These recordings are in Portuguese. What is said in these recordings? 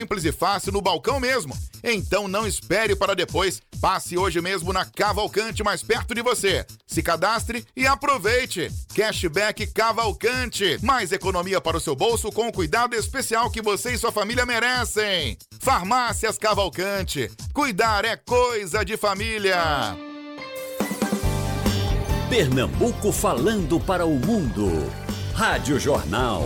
Simples e fácil no balcão mesmo. Então não espere para depois. Passe hoje mesmo na Cavalcante mais perto de você. Se cadastre e aproveite. Cashback Cavalcante. Mais economia para o seu bolso com o cuidado especial que você e sua família merecem. Farmácias Cavalcante. Cuidar é coisa de família. Pernambuco falando para o mundo. Rádio Jornal.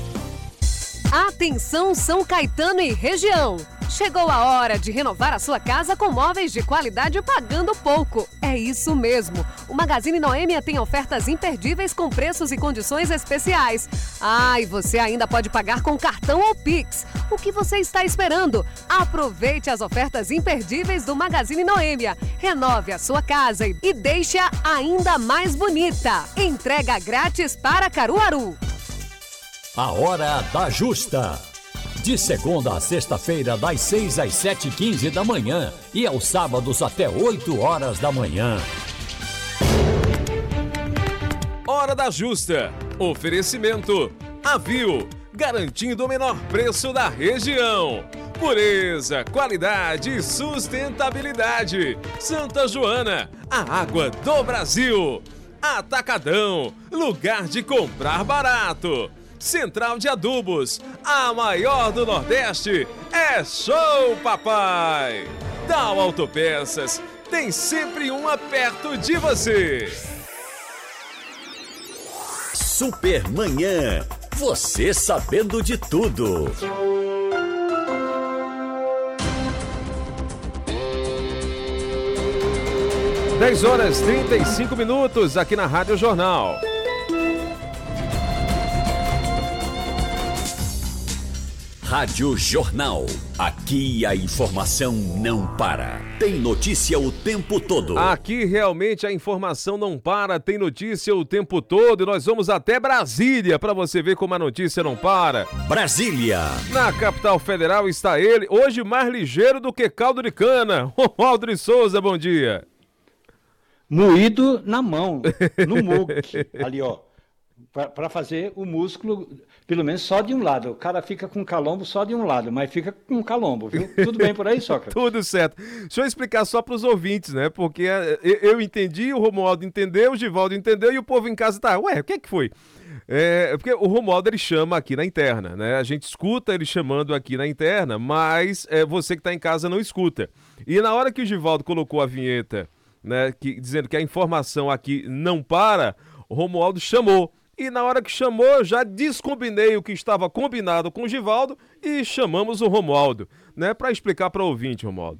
Atenção São Caetano e região. Chegou a hora de renovar a sua casa com móveis de qualidade pagando pouco. É isso mesmo. O Magazine Noêmia tem ofertas imperdíveis com preços e condições especiais. E você ainda pode pagar com cartão ou Pix. O que você está esperando? Aproveite as ofertas imperdíveis do Magazine Noêmia. Renove a sua casa e deixe-a ainda mais bonita. Entrega grátis para Caruaru. A Hora da Justa. De segunda a sexta-feira, das 6 às 7h15 da manhã e aos sábados até 8 horas da manhã. Hora da Justa. Oferecimento Avil, garantindo o menor preço da região. Pureza, qualidade e sustentabilidade. Santa Joana, a água do Brasil. Atacadão, lugar de comprar barato. Central de Adubos, a maior do Nordeste, é Show Papai! Dow Autopeças, tem sempre uma perto de você. Supermanhã, você sabendo de tudo. Dez horas 35 minutos aqui na Rádio Jornal. Rádio Jornal. Aqui a informação não para. Tem notícia o tempo todo. Aqui realmente a informação não para, tem notícia o tempo todo e nós vamos até Brasília para você ver como a notícia não para. Brasília. Na capital federal está ele, hoje mais ligeiro do que caldo de cana. Romualdo de Souza, bom dia. Moído na mão, no muque, ali ó. Para fazer o músculo, pelo menos só de um lado. O cara fica com calombo só de um lado, mas fica com calombo, viu? Tudo bem por aí, Sócrates? Tudo certo. Deixa eu explicar só para os ouvintes, né? Porque eu entendi, o Romualdo entendeu, o Givaldo entendeu e o povo em casa tá, ué, o que é que foi? Porque o Romualdo ele chama aqui na interna, né? A gente escuta ele chamando aqui na interna, mas você que está em casa não escuta. E na hora que o Givaldo colocou a vinheta, né, dizendo que a informação aqui não para, o Romualdo chamou. E na hora que chamou, eu já descombinei o que estava combinado com o Givaldo e chamamos o Romualdo, né? Para explicar para o ouvinte, Romualdo.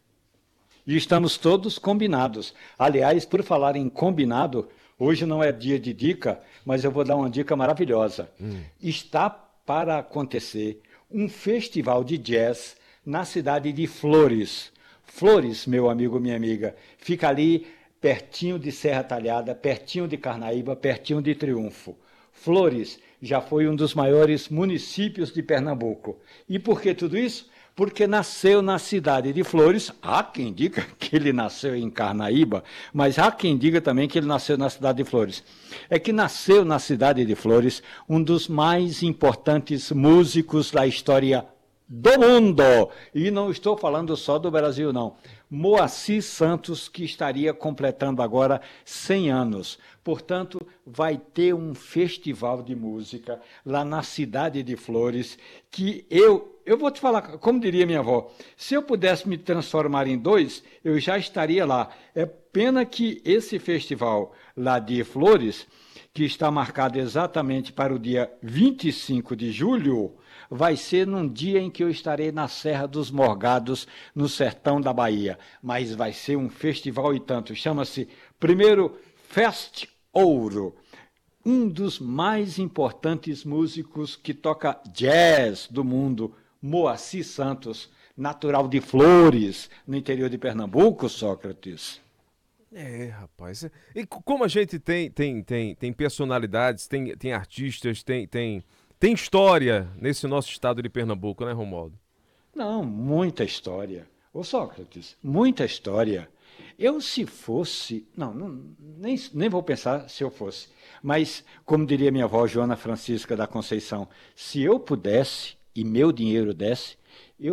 E estamos todos combinados. Aliás, por falar em combinado, hoje não é dia de dica, mas eu vou dar uma dica maravilhosa. Está para acontecer um festival de jazz na cidade de Flores. Flores, meu amigo, minha amiga, fica ali pertinho de Serra Talhada, pertinho de Carnaíba, pertinho de Triunfo. Flores já foi um dos maiores municípios de Pernambuco. E por que tudo isso? Porque nasceu na cidade de Flores. Há quem diga que ele nasceu em Carnaíba, mas há quem diga também que ele nasceu na cidade de Flores. É que nasceu na cidade de Flores um dos mais importantes músicos da história do mundo. E não estou falando só do Brasil, não. Moacir Santos, que estaria completando agora 100 anos. Portanto, vai ter um festival de música lá na cidade de Flores, que eu vou te falar, como diria minha avó, se eu pudesse me transformar em dois, eu já estaria lá. É pena que esse festival lá de Flores, que está marcado exatamente para o dia 25 de julho, vai ser num dia em que eu estarei na Serra dos Morgados, no sertão da Bahia. Mas vai ser um festival e tanto. Chama-se primeiro Fest Ouro. Um dos mais importantes músicos que toca jazz do mundo, Moacir Santos, natural de Flores, no interior de Pernambuco, Sócrates. Rapaz. E como a gente tem personalidades, tem artistas, tem história nesse nosso estado de Pernambuco, né, Romualdo? Não, muita história. Ô Sócrates, muita história. Eu se fosse... Nem vou pensar se eu fosse. Mas, como diria minha avó Joana Francisca da Conceição, se eu pudesse, e meu dinheiro desce,